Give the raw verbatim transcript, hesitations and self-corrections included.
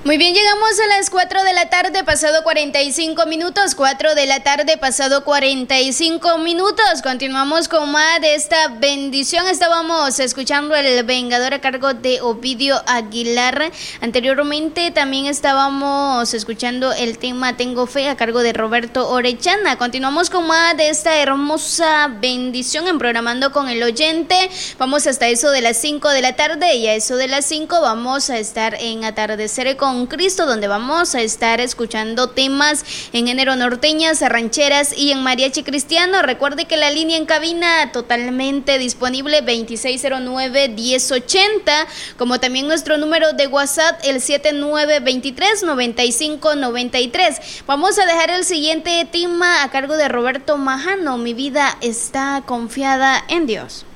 Muy bien, llegamos a las cuatro de la tarde, pasado cuarenta y cinco minutos, cuatro de la tarde, pasado cuarenta y cinco minutos. Continuamos con más de esta bendición. Estábamos escuchando El Vengador a cargo de Ovidio Aguilar. Anteriormente también estábamos escuchando el tema Tengo Fe a cargo de Roberto Orellana. Continuamos con más de esta hermosa bendición en Programando con el Oyente. Vamos hasta eso de las cinco de la tarde y a eso de las cinco vamos a estar en Atardecer con Cristo, donde vamos a estar escuchando temas en género norteñas, rancheras y en mariachi cristiano. Recuerde que la línea en cabina totalmente disponible veintiséis cero nueve, diez ochenta, como también nuestro número de WhatsApp el siete nueve dos tres, nueve cinco nueve tres. Vamos a dejar el siguiente tema a cargo de Roberto Majano, Mi vida está confiada en Dios.